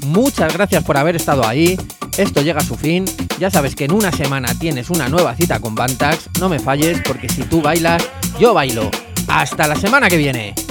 muchas gracias por haber estado ahí. Esto llega a su fin. Ya sabes que en una semana tienes una nueva cita con Bantax. No me falles porque si tú bailas, yo bailo. ¡Hasta la semana que viene!